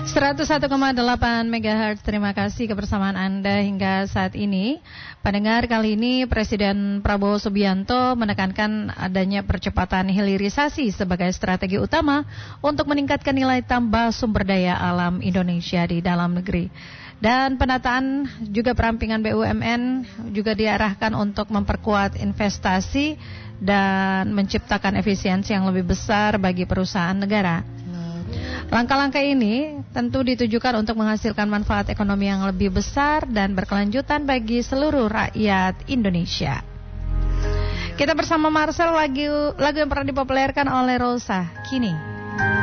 101,8 MHz. Terima kasih kebersamaan Anda hingga saat ini. Pendengar, kali ini Presiden Prabowo Subianto menekankan adanya percepatan hilirisasi sebagai strategi utama untuk meningkatkan nilai tambah sumber daya alam Indonesia di dalam negeri. Dan penataan juga perampingan BUMN juga diarahkan untuk memperkuat investasi dan menciptakan efisiensi yang lebih besar bagi perusahaan negara. Langkah-langkah ini tentu ditujukan untuk menghasilkan manfaat ekonomi yang lebih besar dan berkelanjutan bagi seluruh rakyat Indonesia. Kita bersama Marcel, lagu yang pernah dipopulerkan oleh Rosa, Kini.